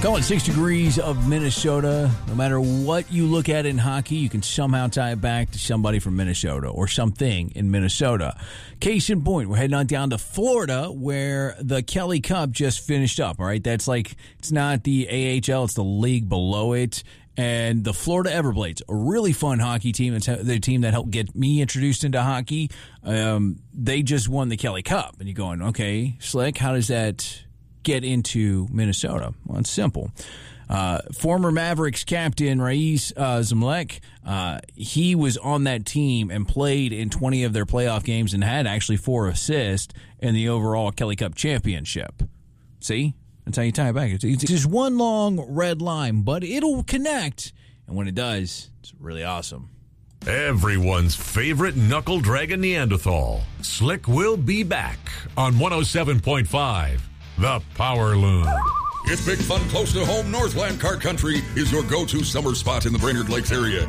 Calling 6 degrees of Minnesota. No matter what you look at in hockey, you can somehow tie it back to somebody from Minnesota or something in Minnesota. Case in point, we're heading on down to Florida where the Kelly Cup just finished up, all right? That's like, it's not the AHL, it's the league below it. And the Florida Everblades, a really fun hockey team. It's the team that helped get me introduced into hockey. They just won the Kelly Cup. And you're going, okay, Slick, how does that get into Minnesota? Well, it's simple. Former Mavericks captain Raiz Zimlek, he was on that team and played in 20 of their playoff games and had actually 4 assists in the overall Kelly Cup championship. See? That's how you tie it back. It's just one long red line, but it'll connect. And when it does, it's really awesome. Everyone's favorite knuckle dragon Neanderthal, Slick, will be back on 107.5, The Power Loom. It's big fun close to home. Northland Kart Country is your go-to summer spot in the Brainerd Lakes area.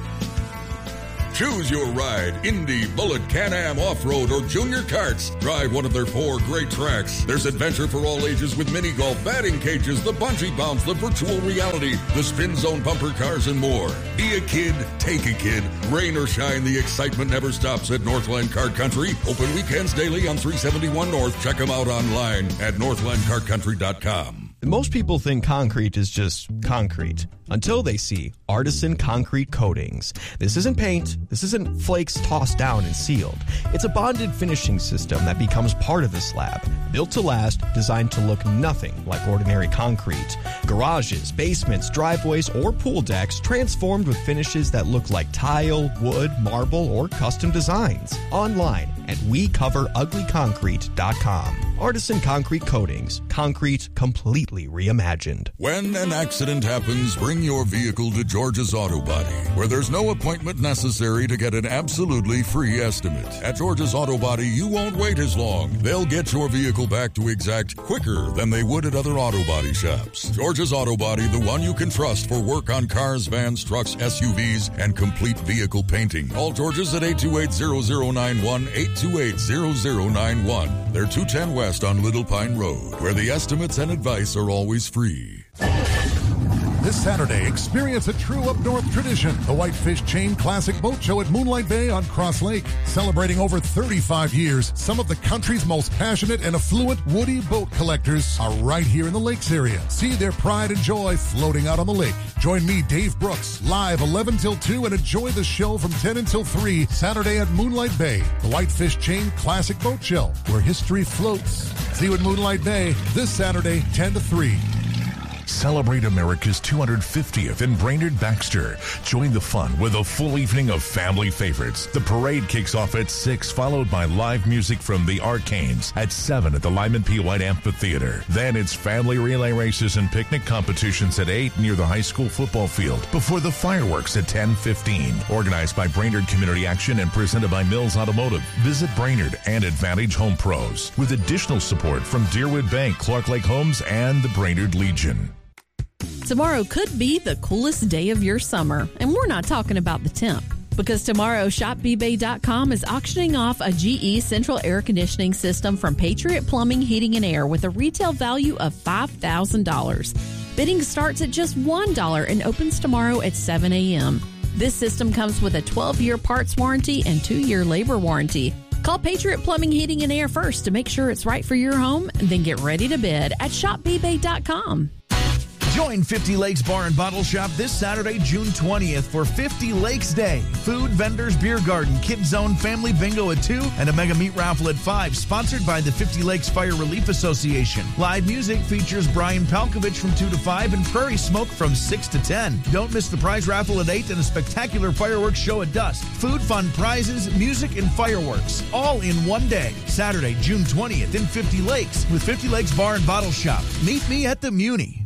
Choose your ride, Indy, Bullet, Can-Am, Off-Road, or Junior Karts. Drive one of their 4 great tracks. There's adventure for all ages with mini golf, batting cages, the bungee bounce, the virtual reality, the spin zone bumper cars, and more. Be a kid, take a kid. Rain or shine, the excitement never stops at Northland Kart Country. Open weekends daily on 371 North. Check them out online at northlandkartcountry.com. Most people think concrete is just concrete until they see Artisan Concrete Coatings. This isn't paint. This isn't flakes tossed down and sealed. It's a bonded finishing system that becomes part of the slab. Built to last, designed to look nothing like ordinary concrete. Garages, basements, driveways, or pool decks transformed with finishes that look like tile, wood, marble, or custom designs. Online at WeCoverUglyConcrete.com. Artisan Concrete Coatings. Concrete completely reimagined. When an accident happens, bring your vehicle to George's Auto Body, where there's no appointment necessary to get an absolutely free estimate. At George's Auto Body, you won't wait as long. They'll get your vehicle back to exact quicker than they would at other auto body shops. George's Auto Body, the one you can trust for work on cars, vans, trucks, SUVs, and complete vehicle painting. Call George's at 828-0091, 828-0091. They're 210 West on Little Pine Road, where the estimates and advice are always free. This Saturday, experience a true up-north tradition, the Whitefish Chain Classic Boat Show at Moonlight Bay on Cross Lake. Celebrating over 35 years, some of the country's most passionate and affluent woody boat collectors are right here in the lakes area. See their pride and joy floating out on the lake. Join me, Dave Brooks, live 11 till 2 and enjoy the show from 10 until 3, Saturday at Moonlight Bay, the Whitefish Chain Classic Boat Show, where history floats. See you at Moonlight Bay this Saturday, 10 to 3. Celebrate America's 250th in Brainerd Baxter. Join the fun with a full evening of family favorites. The parade kicks off at 6, followed by live music from the Arcanes at 7 at the Lyman P. White Amphitheater. Then it's family relay races and picnic competitions at 8 near the high school football field before the fireworks at 10:15. Organized by Brainerd Community Action and presented by Mills Automotive. Visit Brainerd and Advantage Home Pros with additional support from Deerwood Bank, Clark Lake Homes, and the Brainerd Legion. Tomorrow could be the coolest day of your summer, and we're not talking about the temp. Because tomorrow, ShopBeBay.com is auctioning off a GE central air conditioning system from Patriot Plumbing, Heating, and Air with a retail value of $5,000. Bidding starts at just $1 and opens tomorrow at 7 a.m. This system comes with a 12-year parts warranty and 2-year labor warranty. Call Patriot Plumbing, Heating, and Air first to make sure it's right for your home, and then get ready to bid at ShopBeBay.com. Join 50 Lakes Bar and Bottle Shop this Saturday, June 20th for 50 Lakes Day. Food, vendors, beer garden, kids zone, family bingo at 2, and a mega meat raffle at 5, sponsored by the 50 Lakes Fire Relief Association. Live music features Brian Palkovich from 2 to 5 and Prairie Smoke from 6 to 10. Don't miss the prize raffle at 8 and a spectacular fireworks show at dusk. Food, fun, prizes, music, and fireworks, all in one day. Saturday, June 20th in 50 Lakes with 50 Lakes Bar and Bottle Shop. Meet me at the Muni.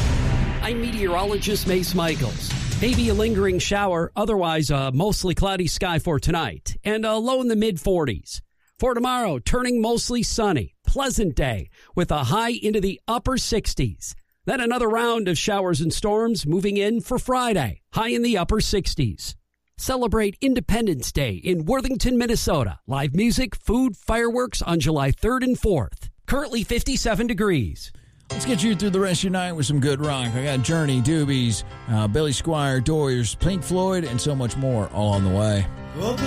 I'm meteorologist Mace Michaels. Maybe a lingering shower, otherwise a mostly cloudy sky for tonight, and a low in the mid-40s. For tomorrow, turning mostly sunny, pleasant day with a high into the upper 60s. Then another round of showers and storms moving in for Friday, high in the upper 60s. Celebrate Independence Day in Worthington, Minnesota. Live music, food, fireworks on July 3rd and 4th. Currently 57 degrees. Let's get you through the rest of your night with some good rock. I got Journey, Doobies, Billy Squier, Doors, Pink Floyd, and so much more all on the way.